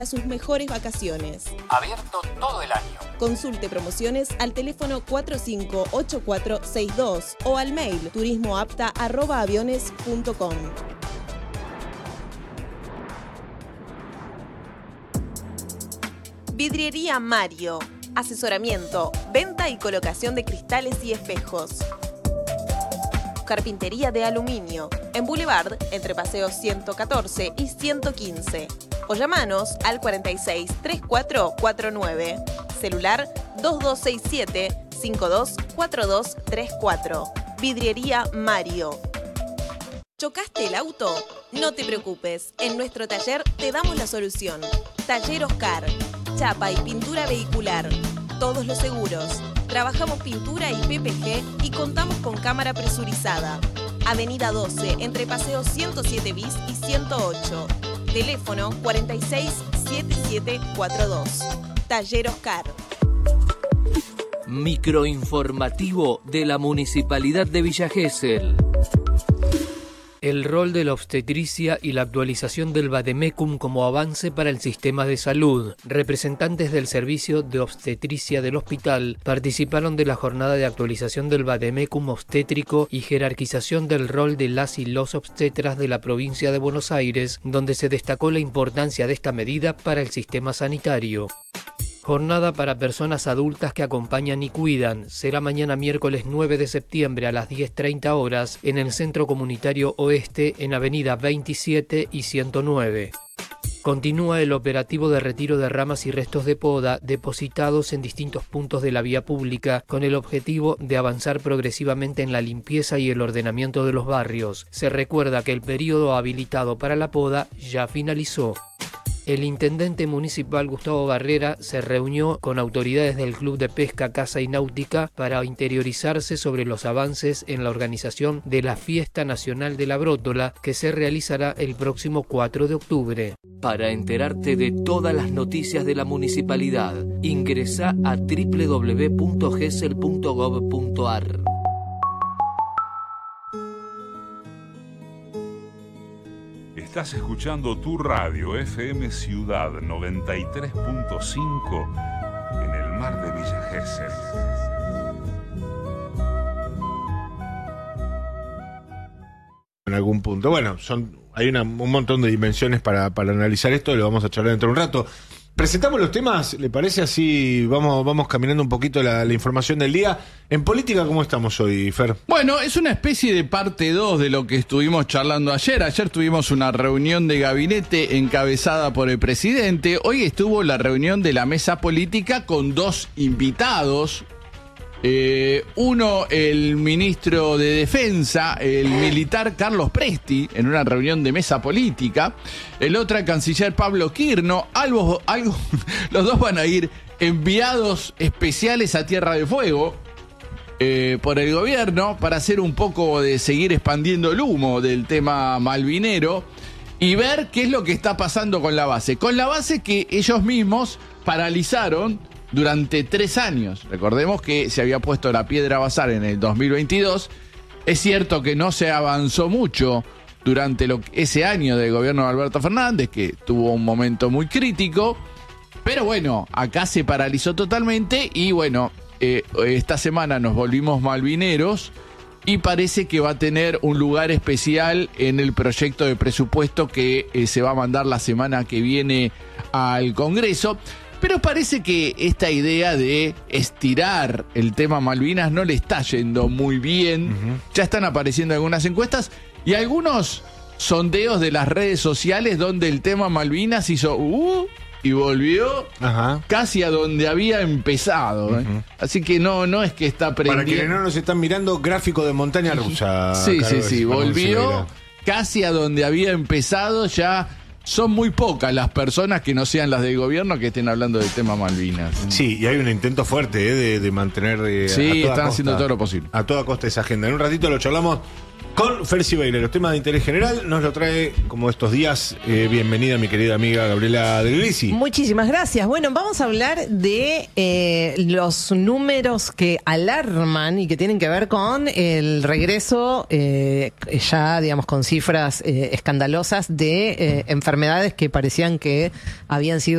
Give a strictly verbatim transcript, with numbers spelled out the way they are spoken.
a sus mejores vacaciones. Abierto todo el año. Consulte promociones al teléfono cuatro cinco ocho cuatro seis dos o al mail turismoapta arroba aviones punto com. Vidriería Mario. Asesoramiento, venta y colocación de cristales y espejos. Carpintería de aluminio. En Boulevard, entre paseos ciento catorce y ciento quince. O llamanos al cuarenta y seis treinta y cuatro cuarenta y nueve. Celular dos dos seis siete cinco dos cuatro dos tres cuatro. Vidriería Mario. ¿Chocaste el auto? No te preocupes. En nuestro taller te damos la solución. Taller Oscar. Chapa y pintura vehicular. Todos los seguros. Trabajamos pintura y P P G y contamos con cámara presurizada. Avenida doce, entre Paseo ciento siete bis y ciento ocho. Teléfono cuarenta y seis setenta y siete cuarenta y dos. Taller Oscar. Microinformativo de la Municipalidad de Villa Gesell. El rol de la obstetricia y la actualización del Vademecum como avance para el sistema de salud. Representantes del servicio de obstetricia del hospital participaron de la jornada de actualización del Vademecum obstétrico y jerarquización del rol de las y los obstetras de la provincia de Buenos Aires, donde se destacó la importancia de esta medida para el sistema sanitario. Jornada para personas adultas que acompañan y cuidan. Será mañana miércoles nueve de septiembre a las diez treinta horas en el Centro Comunitario Oeste en Avenida veintisiete y ciento nueve. Continúa el operativo de retiro de ramas y restos de poda depositados en distintos puntos de la vía pública con el objetivo de avanzar progresivamente en la limpieza y el ordenamiento de los barrios. Se recuerda que el periodo habilitado para la poda ya finalizó. El intendente municipal Gustavo Barrera se reunió con autoridades del Club de Pesca, Caza y Náutica para interiorizarse sobre los avances en la organización de la Fiesta Nacional de la Brótola, que se realizará el próximo cuatro de octubre. Para enterarte de todas las noticias de la municipalidad, ingresa a doble u doble u doble u punto gesell punto gov punto ar. Estás escuchando tu radio F M Ciudad noventa y tres punto cinco en el mar de Villa Gesell. En algún punto. Bueno, son hay una, un montón de dimensiones para, para analizar esto, lo vamos a charlar dentro de un rato. Presentamos los temas, ¿le parece? Así vamos vamos caminando un poquito la, la información del día. En política, ¿cómo estamos hoy, Fer? Bueno, es una especie de parte dos de lo que estuvimos charlando ayer. Ayer tuvimos una reunión de gabinete encabezada por el presidente. Hoy estuvo la reunión de la mesa política con dos invitados. Eh, uno, el ministro de Defensa, el militar Carlos Presti, en una reunión de mesa política. El otro, el canciller Pablo Quirno. Algo, algo, los dos van a ir enviados especiales a Tierra de Fuego eh, por el gobierno para hacer un poco de seguir expandiendo el humo del tema malvinero y ver qué es lo que está pasando con la base. Con la base que ellos mismos paralizaron durante tres años. Recordemos que se había puesto la piedra basal en el dos mil veintidós. Es cierto que no se avanzó mucho durante lo, ese año del gobierno de Alberto Fernández, que tuvo un momento muy crítico. Pero bueno, acá se paralizó totalmente y bueno, eh, esta semana nos volvimos malvineros y parece que va a tener un lugar especial en el proyecto de presupuesto que eh, se va a mandar la semana que viene al Congreso. Pero parece que esta idea de estirar el tema Malvinas no le está yendo muy bien. Uh-huh. Ya están apareciendo algunas encuestas y algunos sondeos de las redes sociales donde el tema Malvinas hizo uh, y volvió uh-huh. casi a donde había empezado. ¿eh? Uh-huh. Así que no, no es que está prendiendo. Para quienes no nos están mirando, gráfico de montaña rusa. Sí, sí, sí. Volvió casi a donde había empezado ya. Son muy pocas las personas que no sean las del gobierno que estén hablando del tema Malvinas. Sí, y hay un intento fuerte eh, de, de mantener eh, sí, a toda están costa, haciendo todo lo posible. A toda costa esa agenda. En un ratito lo charlamos con Fer Sibeira. Los temas de interés general nos lo trae, como estos días, eh, bienvenida mi querida amiga Gabriela Del Grisi. Muchísimas gracias. Bueno, vamos a hablar de eh, los números que alarman y que tienen que ver con el regreso, eh, ya digamos con cifras eh, escandalosas de eh, enfermedades que parecían que habían sido